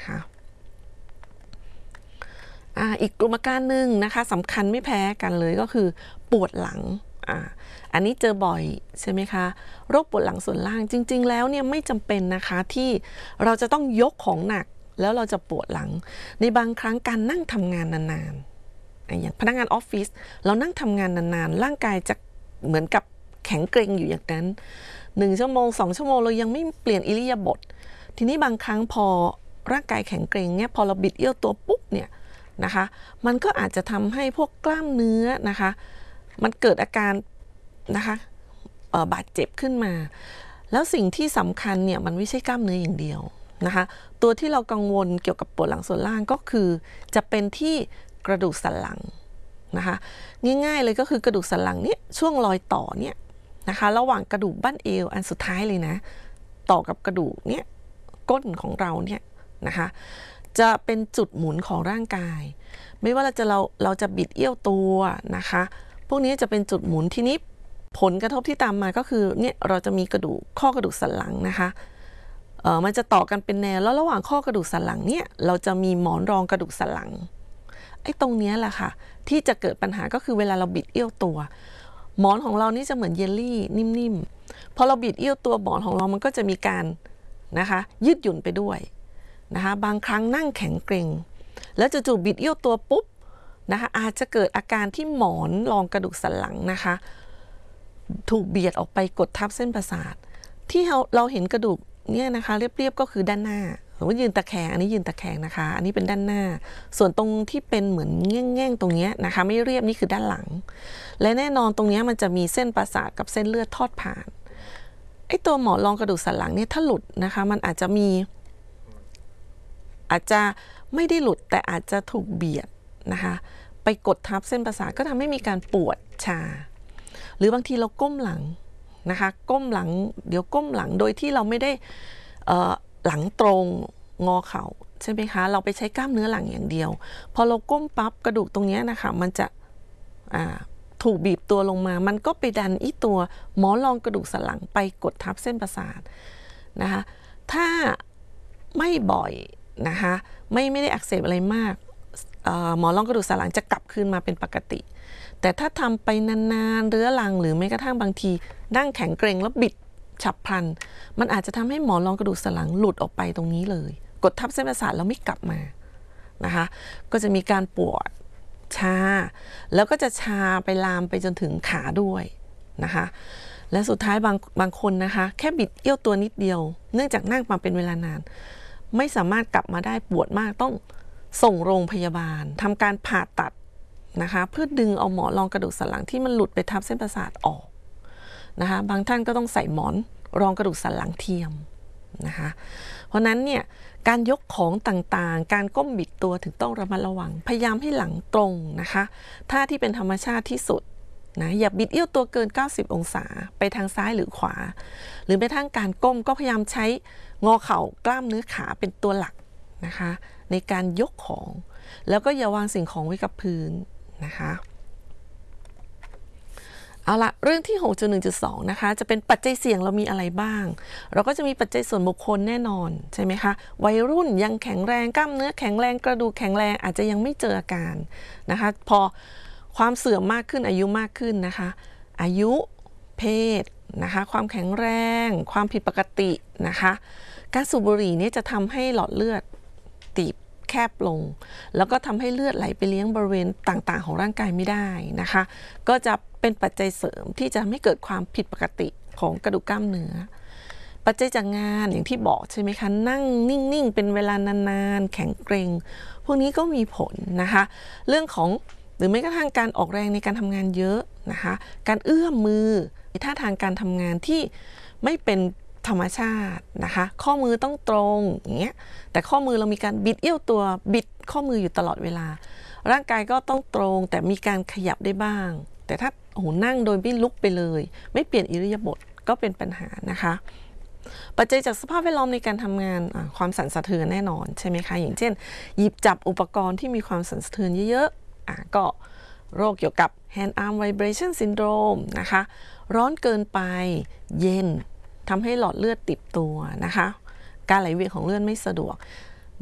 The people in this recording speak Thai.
นะคะอีกกลุ่มอาการหนึ่งนะคะสำคัญไม่แพ้กันเลยก็คือปวดหลังอันนี้เจอบ่อยใช่ไหมคะโรคปวดหลังส่วนล่างจริงๆแล้วเนี่ยไม่จำเป็นนะคะที่เราจะต้องยกของหนักแล้วเราจะปวดหลังในบางครั้งการนั่งทำงานนานๆอย่างพนักงานออฟฟิศเรานั่งทำงานนานๆร่างกายจะเหมือนกับแข็งเกร็งอยู่อย่างนั้น1 ชั่วโมง 2 ชั่วโมงเรายังไม่เปลี่ยนอิริยาบถทีนี้บางครั้งพอร่างกายแข็งเกร็งเนี่ยพอเราบิดเอี้ยวตัวปุ๊บเนี่ยนะคะมันก็อาจจะทำให้พวกกล้ามเนื้อนะคะมันเกิดอาการนะคะบาดเจ็บขึ้นมาแล้วสิ่งที่สำคัญเนี่ยมันไม่ใช่กล้ามเนื้ออย่างเดียวนะคะตัวที่เรากังวลเกี่ยวกับปวดหลังส่วนล่างก็คือจะเป็นที่กระดูกสันหลังนะคะง่ายๆเลยก็คือกระดูกสันหลังเนี่ยช่วงรอยต่อเนี่ยนะคะระหว่างกระดูกบั้นเอวอันสุดท้ายเลยนะต่อกับกระดูกเนี่ยก้นของเราเนี่ยนะคะจะเป็นจุดหมุนของร่างกายไม่ว่าเราจะบิดเอี้ยวตัวนะคะพวกนี้จะเป็นจุดหมุนทีนี้ผลกระทบที่ตามมาก็คือเนี่ยเราจะมีข้อกระดูกสันหลังนะคะมันจะต่อกันเป็นแนวแล้วระหว่างข้อกระดูกสันหลังเนี่ยเราจะมีหมอนรองกระดูกสันหลังไอ้ตรงนี้แหละค่ะที่จะเกิดปัญหาก็คือเวลาเราบิดเอี้ยวตัวหมอนของเรานี่จะเหมือนเยลลี่นิ่มๆพอเราบิดเอี้ยวตัวหมอนของเรามันก็จะมีการนะคะยืดหยุ่นไปด้วยนะคะบางครั้งนั่งแข็งเกร็งแล้วจู่ๆบิดเอี้ยวตัวปุ๊บนะคะอาจจะเกิดอาการที่หมอนรองกระดูกสันหลังนะคะถูกเบียดออกไปกดทับเส้นประสาทที่เราเห็นกระดูกเนี่ยนะคะเรียบๆก็คือด้านหน้าสมมติยืนตะแคงอันนี้ยืนตะแคงนะคะอันนี้เป็นด้านหน้าส่วนตรงที่เป็นเหมือนแง่งๆตรงนี้นะคะไม่เรียบนี่คือด้านหลังและแน่นอนตรงนี้มันจะมีเส้นประสาทกับเส้นเลือดทอดผ่านไอ้ตัวหมอนรองกระดูกสันหลังเนี่ยถ้าหลุดนะคะมันอาจจะไม่ได้หลุดแต่อาจจะถูกเบียดนะคะไปกดทับเส้นประสาทก็ทำให้มีการปวดชาหรือบางทีเราก้มหลังนะคะก้มหลังเดี๋ยวก้มหลังโดยที่เราไม่ได้หลังตรงงอเข่าใช่ไหมคะเราไปใช้กล้ามเนื้อหลังอย่างเดียวพอเราก้มปั๊บกระดูกตรงนี้นะคะมันจะถูกบีบตัวลงมามันก็ไปดันอีตัวหมอนรองกระดูกสันหลังไปกดทับเส้นประสาทนะคะถ้าไม่บ่อยนะคะไม่ได้อักเสบอะไรมากหมอนรองกระดูกสันหลังจะกลับคืนมาเป็นปกติแต่ถ้าทำไปนานๆเรื้อรังหรือแม้กระทั่งบางทีนั่งแข็งเกร็งแล้วบิดฉับพลันมันอาจจะทำให้หมอนรองกระดูกสันหลังหลุดออกไปตรงนี้เลยกดทับเส้นประสาทแล้วไม่กลับมานะคะก็จะมีการปวดชาแล้วก็จะชาไปลามไปจนถึงขาด้วยนะคะและสุดท้ายบางคนนะคะแค่บิดเอี้ยวตัวนิดเดียวเนื่องจากนั่งมาเป็นเวลานานไม่สามารถกลับมาได้ปวดมากต้องส่งโรงพยาบาลทำการผ่าตัดนะคะเพื่อดึงเอาหมอนรองกระดูกสันหลังที่มันหลุดไปทับเส้นประสาทออกนะคะบางท่านก็ต้องใส่หมอนรองกระดูกสันหลังเทียมนะคะเพราะนั้นเนี่ยการยกของต่างๆการก้มบิดตัวถึงต้องระมัดระวังพยายามให้หลังตรงนะคะท่าที่เป็นธรรมชาติที่สุดนะอย่าบิดเอี้ยวตัวเกิน90องศาไปทางซ้ายหรือขวาหรือไปทางการก้มก็พยายามใช้งอเข่ากล้ามเนื้อขาเป็นตัวหลักนะคะในการยกของแล้วก็อย่าวางสิ่งของไว้กับพื้นนะคะเอาละเรื่องที่ 6.1.2 นะคะจะเป็นปัจจัยเสี่ยงเรามีอะไรบ้างเราก็จะมีปัจจัยส่วนบุคคลแน่นอนใช่ไหมคะวัยรุ่นยังแข็งแรงกล้ามเนื้อแข็งแรงกระดูกแข็งแรงอาจจะยังไม่เจออาการนะคะพอความเสื่อมมากขึ้นอายุมากขึ้นนะคะอายุเพศนะคะความแข็งแรงความผิดปกตินะคะการสูบบุหรี่นี้จะทำให้หลอดเลือดตีบแคบลงแล้วก็ทำให้เลือดไหลไปเลี้ยงบริเวณต่างๆของร่างกายไม่ได้นะคะก็จะเป็นปัจจัยเสริมที่จะไม่เกิดความผิดปกติของกระดูกกล้ามเนื้อปัจจัยจากงานอย่างที่บอกใช่ไหมคะนั่งนิ่งๆเป็นเวลานานๆแข็งเกร็งพวกนี้ก็มีผลนะคะเรื่องของหรือแม้กระทั่งการออกแรงในการทำงานเยอะนะคะการเอื้อมมือท่าทางการทำงานที่ไม่เป็นธรรมชาตินะคะข้อมือต้องตรงอย่างเงี้ยแต่ข้อมือเรามีการบิดเอี้ยวตัวบิดข้อมืออยู่ตลอดเวลาร่างกายก็ต้องตรงแต่มีการขยับได้บ้างแต่ถ้านั่งโดยไม่ลุกไปเลยไม่เปลี่ยนอิริยาบถก็เป็นปัญหานะคะปัจจัยจากสภาพแวดล้อมในการทำงานความสั่นสะเทือนแน่นอนใช่ไหมคะอย่างเช่นหยิบจับอุปกรณ์ที่มีความสั่นสะเทือนเยอะๆก็โรคเกี่ยวกับ hand arm vibration syndrome นะคะร้อนเกินไปเย็นทำให้หลอดเลือดตีบตัวนะคะการไหลเวียนของเลือดไม่สะดวก